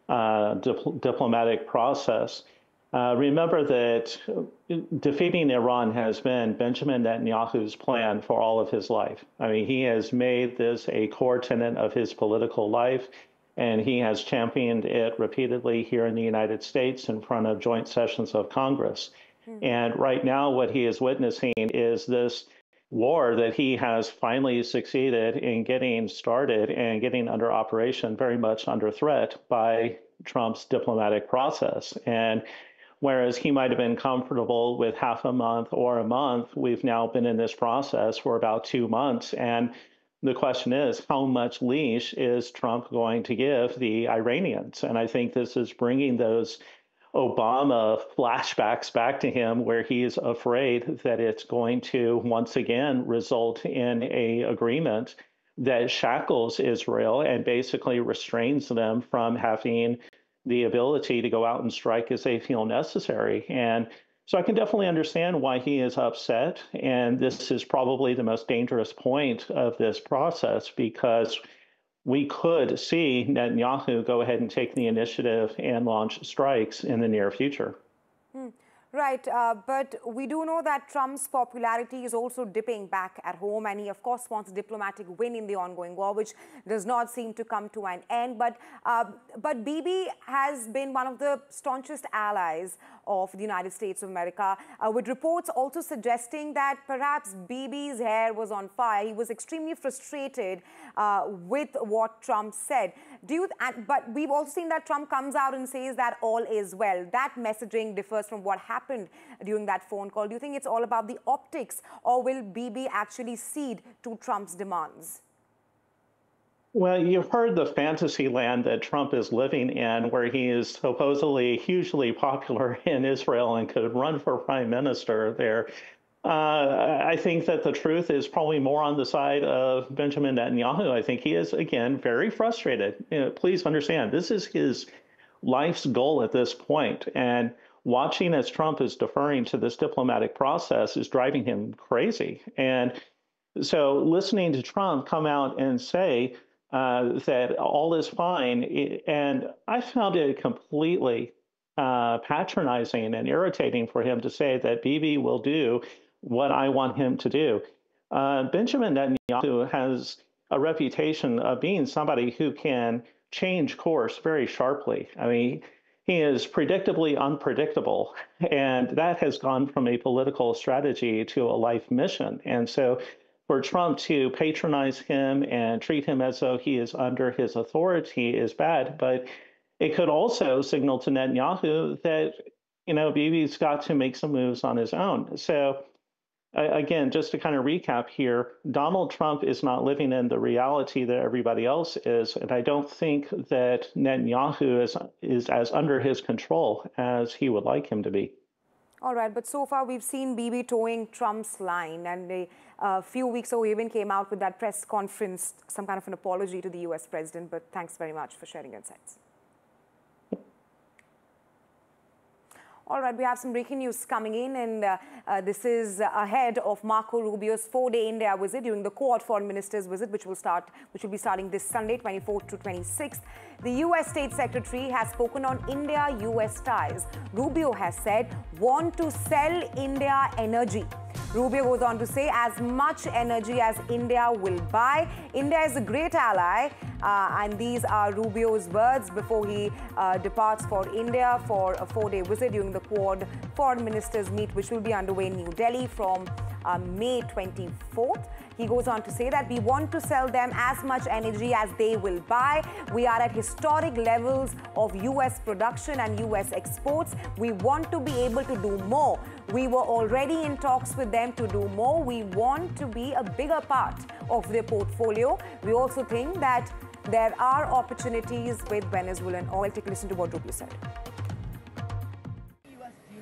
diplomatic process. Remember that defeating Iran has been Benjamin Netanyahu's plan for all of his life. I mean, he has made this a core tenet of his political life, and he has championed it repeatedly here in the United States in front of joint sessions of Congress. And right now, what he is witnessing is this war that he has finally succeeded in getting started and getting under operation, very much under threat by Trump's diplomatic process. And whereas he might have been comfortable with half a month or a month, we've now been in this process for about 2 months. And the question is, how much leash is Trump going to give the Iranians? And I think this is bringing those Obama flashbacks back to him, where he's afraid that it's going to once again result in an agreement that shackles Israel and basically restrains them from having the ability to go out and strike as they feel necessary. And so I can definitely understand why he is upset. And this is probably the most dangerous point of this process, because we could see Netanyahu go ahead and take the initiative and launch strikes in the near future. Right, but we do know that Trump's popularity is also dipping back at home, and he, of course, wants a diplomatic win in the ongoing war, which does not seem to come to an end. But Bibi has been one of the staunchest allies of the United States of America, with reports also suggesting that perhaps Bibi's hair was on fire. He was extremely frustrated with what Trump said. But we've also seen that Trump comes out and says that all is well. That messaging differs from what happened during that phone call. Do you think it's all about the optics, or will Bibi actually cede to Trump's demands? Well, you've heard the fantasy land that Trump is living in, where he is supposedly hugely popular in Israel and could run for prime minister there. I think that the truth is probably more on the side of Benjamin Netanyahu. I think he is, again, very frustrated. Please understand, this is his life's goal at this point. And watching as Trump is deferring to this diplomatic process is driving him crazy. And so listening to Trump come out and say that all is fine, and I found it completely patronizing and irritating for him to say that Bibi will do what I want him to do. Benjamin Netanyahu has a reputation of being somebody who can change course very sharply. I mean, he is predictably unpredictable, and that has gone from a political strategy to a life mission. And so for Trump to patronize him and treat him as though he is under his authority is bad, but it could also signal to Netanyahu that, Bibi's got to make some moves on his own. So again, just to kind of recap here, Donald Trump is not living in the reality that everybody else is, and I don't think that Netanyahu is as under his control as he would like him to be. All right, but so far we've seen Bibi towing Trump's line, and a few weeks ago he even came out with that press conference, some kind of an apology to the US president. But thanks very much for sharing your insights. All right, we have some breaking news coming in, and this is ahead of Marco Rubio's 4-day India visit during the Quad Foreign Ministers visit, which will be starting this Sunday, 24th to 26th. The US State Secretary has spoken on India-US ties. Rubio has said, want to sell India energy. Rubio goes on to say, as much energy as India will buy. India is a great ally, and these are Rubio's words before he departs for India for a 4-day visit during the Quad Foreign Ministers meet, which will be underway in New Delhi from May 24th. He goes on to say that we want to sell them as much energy as they will buy. We are at historic levels of US production and US exports. We want to be able to do more. We were already in talks with them to do more. We want to be a bigger part of their portfolio. We also think that there are opportunities with Venezuelan oil. Take a listen to what Rubio said.